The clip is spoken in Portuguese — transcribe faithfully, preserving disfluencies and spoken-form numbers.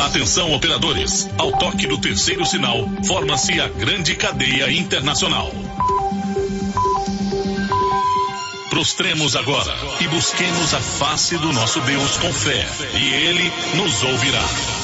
Atenção, operadores. Ao toque do terceiro sinal, forma-se a grande cadeia internacional. Prostremos agora e busquemos a face do nosso Deus com fé, e Ele nos ouvirá.